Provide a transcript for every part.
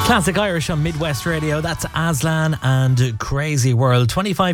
Classic Irish on Midwest Radio. That's Aslan and Crazy World.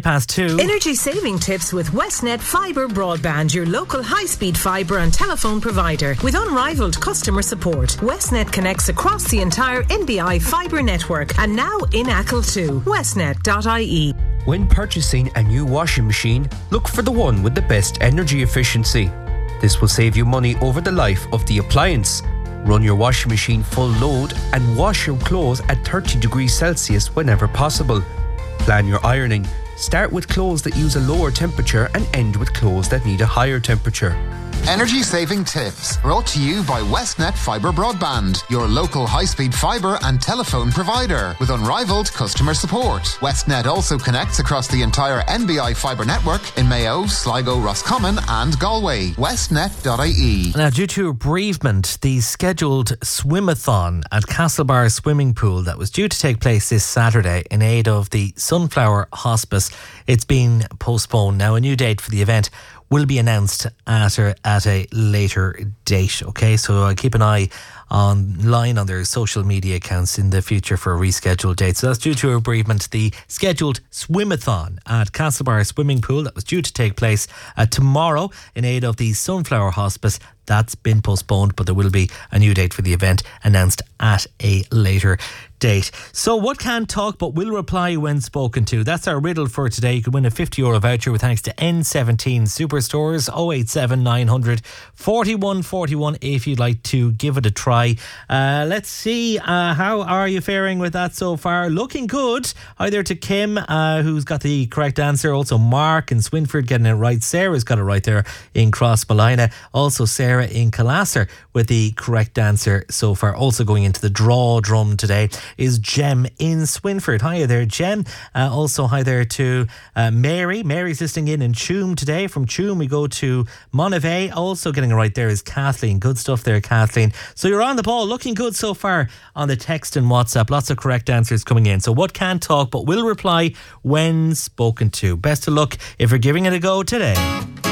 2. Energy saving tips with Westnet Fibre Broadband, your local high-speed fibre and telephone provider. With unrivaled customer support, Westnet connects across the entire NBI fibre network and now in Achill too. Westnet.ie. When purchasing a new washing machine, look for the one with the best energy efficiency. This will save you money over the life of the appliance. Run your washing machine full load and wash your clothes at 30 degrees Celsius whenever possible. Plan your ironing. Start with clothes that use a lower temperature and end with clothes that need a higher temperature. Energy saving tips brought to you by Westnet Fibre Broadband, your local high-speed fibre and telephone provider with unrivaled customer support. Westnet also connects across the entire NBI fibre network in Mayo, Sligo, Roscommon and Galway. Westnet.ie. Now, due to bereavement, the scheduled swimathon at Castlebar Swimming Pool that was due to take place this Saturday in aid of the Sunflower Hospice, it's been postponed. Now, a new date for the event will be announced at a later date. Okay, so keep an eye online on their social media accounts in the future for a rescheduled date. So that's due to a bereavement. The scheduled swimathon at Castlebar Swimming Pool that was due to take place tomorrow in aid of the Sunflower Hospice, that's been postponed, but there will be a new date for the event announced at a later date. So what can talk but will reply when spoken to? That's our riddle for today. You could win a €50 voucher with thanks to N17 Superstores. 087 900 41 41 if you'd like to give it a try. Let's see, how are you faring with that so far? Looking good. Hi there to Kim, who's got the correct answer. Also Mark in Swinford getting it right. Sarah's got it right there in Crossmolina. Also Sarah in Calasser with the correct answer so far. Also going into the draw drum today is Jem in Swinford. Hi there, Jem. Also hi there to Mary. Mary's listening in Tuam today. From Tuam we go to Monivea. Also getting it right there is Kathleen. Good stuff there, Kathleen. So you're on the ball, looking good so far on the text and WhatsApp. Lots of correct answers coming in. So what can talk but will reply when spoken to? Best of luck if you're giving it a go today.